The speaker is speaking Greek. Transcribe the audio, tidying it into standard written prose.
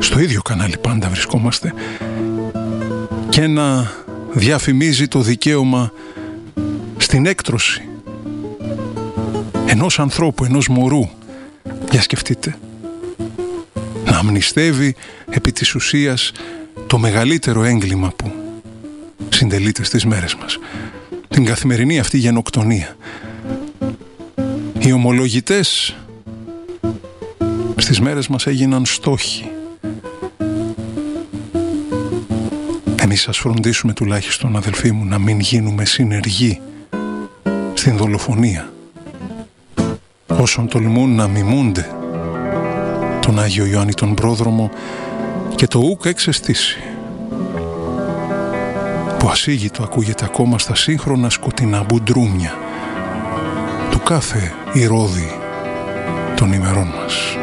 στο ίδιο κανάλι πάντα βρισκόμαστε, και να διαφημίζει το δικαίωμα στην έκτρωση ενός ανθρώπου, ενός μωρού. Για σκεφτείτε, να αμνηστεύει επί της ουσίας το μεγαλύτερο έγκλημα που συντελείται στις μέρες μας, την καθημερινή αυτή γενοκτονία. Οι ομολογητές στις μέρες μας έγιναν στόχοι. Εμείς ας φροντίσουμε τουλάχιστον, αδελφοί μου, να μην γίνουμε συνεργοί στην δολοφονία όσων τολμούν να μιμούνται τον Άγιο Ιωάννη τον Πρόδρομο και το ούκ εξαιστήσει, που ασίγητο ακούγεται ακόμα στα σύγχρονα σκοτεινά μπουντρούμια του κάθε ηρώδη των ημερών μας.